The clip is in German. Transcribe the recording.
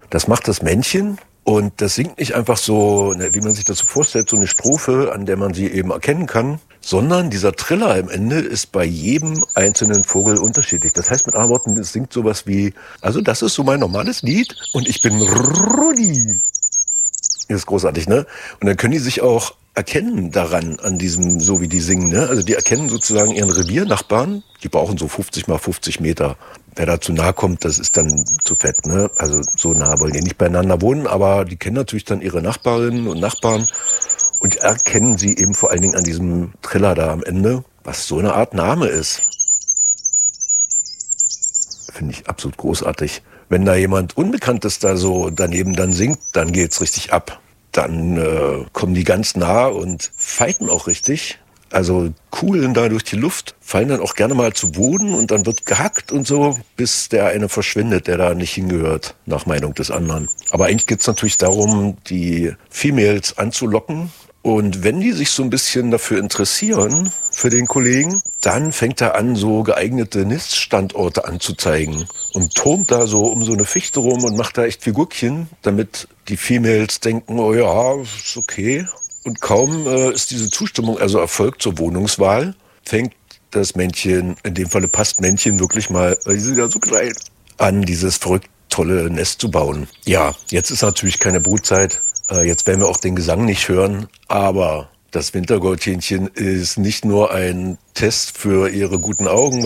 Das macht das Männchen und das singt nicht einfach so, wie man sich das so vorstellt, so eine Strophe, an der man sie eben erkennen kann, sondern dieser Triller am Ende ist bei jedem einzelnen Vogel unterschiedlich. Das heißt mit anderen Worten, es singt sowas wie, also das ist so mein normales Lied und ich bin Rudi. Das ist großartig, ne? Und dann können die sich auch erkennen daran, an diesem, so wie die singen, ne? Also die erkennen sozusagen ihren Reviernachbarn. Die brauchen so 50 mal 50 Meter. Wer da zu nahe kommt, das ist dann zu fett, ne? Also so nah wollen die nicht beieinander wohnen, aber die kennen natürlich dann ihre Nachbarinnen und Nachbarn und erkennen sie eben vor allen Dingen an diesem Triller da am Ende, was so eine Art Name ist. Finde ich absolut großartig. Wenn da jemand Unbekanntes da so daneben dann singt, dann geht's richtig ab. Dann kommen die ganz nah und fighten auch richtig. Also kugeln da durch die Luft, fallen dann auch gerne mal zu Boden und dann wird gehackt und so, bis der eine verschwindet, der da nicht hingehört, nach Meinung des anderen. Aber eigentlich geht's natürlich darum, die Females anzulocken. Und wenn die sich so ein bisschen dafür interessieren, für den Kollegen, dann fängt er an, so geeignete Niststandorte anzuzeigen und turnt da so um so eine Fichte rum und macht da echt Figurchen, damit die Females denken, oh ja, ist okay. Und kaum ist diese Zustimmung also erfolgt zur Wohnungswahl, fängt das Männchen, in dem Falle passt Männchen wirklich mal, weil sie sind ja so klein, an dieses verrückt tolle Nest zu bauen. Ja, jetzt ist natürlich keine Brutzeit. Jetzt werden wir auch den Gesang nicht hören, aber das Wintergoldhähnchen ist nicht nur ein Test für ihre guten Augen,